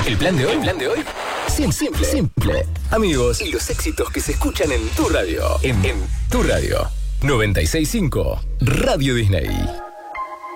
El plan de hoy, simple. Amigos y los éxitos que se escuchan en tu radio. En tu radio. 96.5 Radio Disney.